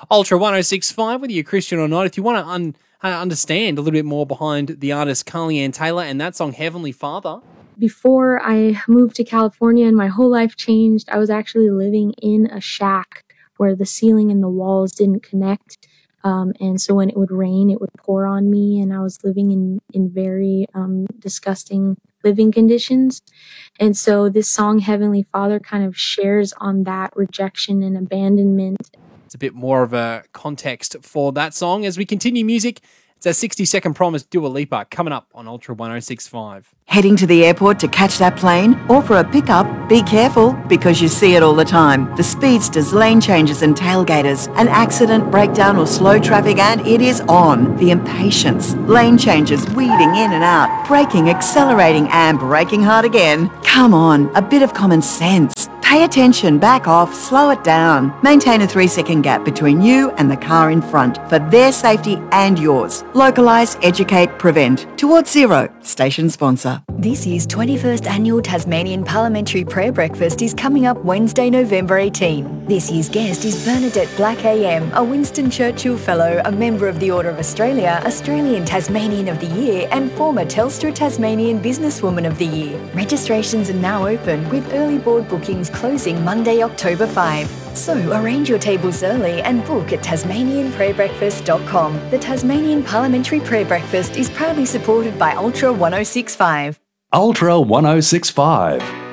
Ultra 1065, whether you're Christian or not. If you want to understand a little bit more behind the artist Carly Ann Taylor and that song Heavenly Father. Before I moved to California and my whole life changed, I was actually living in a shack where the ceiling and the walls didn't connect. And so when it would rain, it would pour on me, and I was living in very disgusting living conditions. And so this song, Heavenly Father, kind of shares on that rejection and abandonment. It's a bit more of a context for that song. As we continue music, it's our 60-second promise, Dua Lipa, coming up on Ultra 1065. Heading to the airport to catch that plane or for a pickup? Be careful, because you see it all the time. The speedsters, lane changes and tailgaters. An accident, breakdown or slow traffic and it is on. The impatience. Lane changes, weaving in and out. Braking, accelerating and braking hard again. Come on, a bit of common sense. Pay attention, back off, slow it down. Maintain a 3-second gap between you and the car in front for their safety and yours. Localise, educate, prevent. Towards Zero, station sponsor. This year's 21st Annual Tasmanian Parliamentary Prayer Breakfast is coming up Wednesday, November 18. This year's guest is Bernadette Black AM, a Winston Churchill Fellow, a member of the Order of Australia, Australian Tasmanian of the Year and former Telstra Tasmanian Businesswoman of the Year. Registrations are now open, with early board bookings closing Monday, October 5. So arrange your tables early and book at tasmanianprayerbreakfast.com. The Tasmanian Parliamentary Prayer Breakfast is proudly supported by Ultra 1065. Ultra 1065.